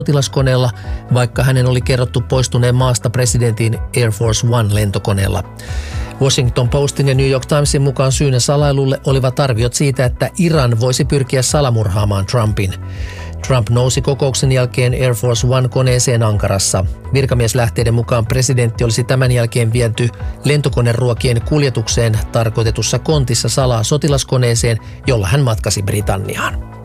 sotilaskoneella, vaikka hänen oli kerrottu poistuneen maasta presidentin Air Force One lentokoneella. Washington Postin ja New York Timesin mukaan syynä salailulle olivat arviot siitä, että Iran voisi pyrkiä salamurhaamaan Trumpin. Trump nousi kokouksen jälkeen Air Force One-koneeseen Ankarassa. Virkamieslähteiden mukaan presidentti olisi tämän jälkeen viety lentokoneruokien kuljetukseen tarkoitetussa kontissa salaa sotilaskoneeseen, jolla hän matkasi Britanniaan.